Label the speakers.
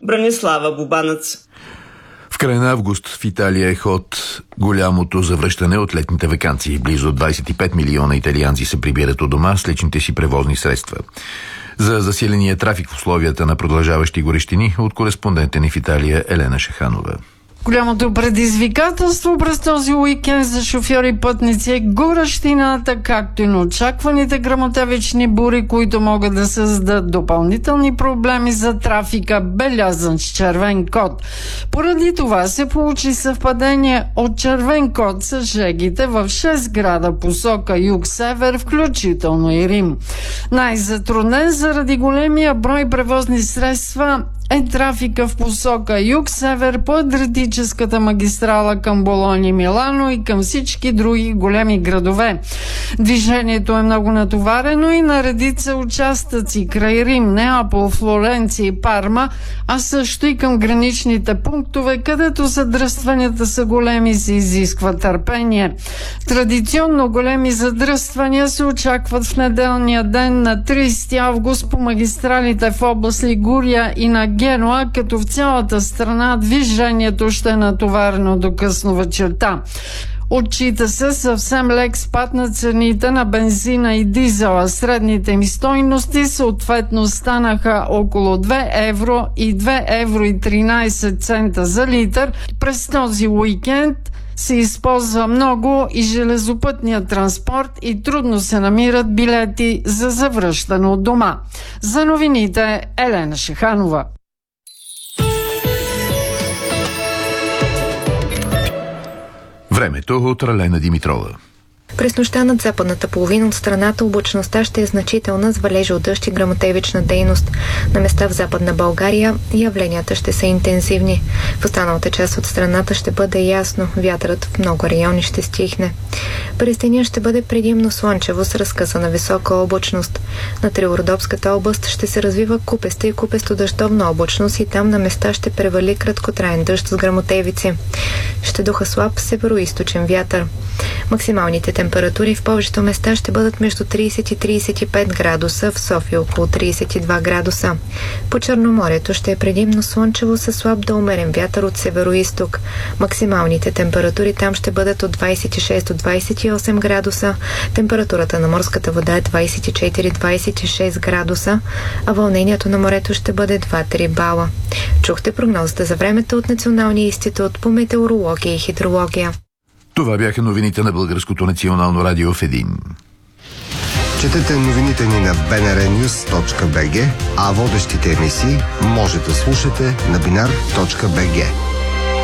Speaker 1: Бранислава Бубанец.
Speaker 2: В края на август в Италия е ход голямото завръщане от летните ваканции. Близо 25 милиона италианци се прибират у дома с личните си превозни средства. За засиления трафик в условията на продължаващи горещини от кореспондента ни в Италия Елена Шаханова.
Speaker 3: Голямото предизвикателство през този уикенд за шофьори и пътници е горещината, както и на очакваните гръмотевични бури, които могат да създадат допълнителни проблеми за трафика, белязан с червен код. Поради това се получи съвпадение от червен код с жегите в 6 града посока юг-север, включително и Рим. Най-затруднен заради големия брой превозни средства е трафика в посока юг-север по Адриатическата магистрала към Болония, Милано и към всички други големи градове. Движението е много натоварено и на редица участъци край Рим, Неапол, Флоренция и Парма, а също и към граничните пунктове, където задръстванията са големи и се изисква търпение. Традиционно големи задръствания се очакват в неделния ден на 30 август по магистралите в област Лигурия и на Генуа, като в цялата страна движението ще е натоварено до късно вечерта. Отчита се съвсем лек спад на цените на бензина и дизела. Средните им стойности съответно станаха около 2 евро и 2 евро и 13 цента за литър. През този уикенд се използва много и железопътния транспорт и трудно се намират билети за завръщане от дома. За новините Елена Шаханова.
Speaker 2: Времето от Ралена Димитрова.
Speaker 4: През нощта над западната половина от страната облачността ще е значителна с валежи от дъжд и гръмотевична дейност. На места в Западна България явленията ще са интензивни. В останалата част от страната ще бъде ясно. Вятърът в много райони ще стихне. През деня ще бъде предимно слънчево с разкъсана висока облачност. На Трилородопската област ще се развива купеста и купесто-дъждовна облачност и там на места ще превали краткотраен дъжд с гръмотевици. Ще духа слаб североизточен вятър. Максималните температури в повечето места ще бъдат между 30 и 35 градуса, в София около 32 градуса. По Черноморието ще е предимно слънчево със слаб до умерен вятър от североизток. Максималните температури там ще бъдат от 26 до 28 градуса. Температурата на морската вода е 24-26 градуса, а вълнението на морето ще бъде 2-3 бала. Чухте прогнозата за времето от Националния институт по метеорология и хидрология.
Speaker 2: Това бяха новините на Българското национално радио в 1.
Speaker 5: Четете новините ни на bnrnews.bg, а водещите емисии може да слушате на binar.bg.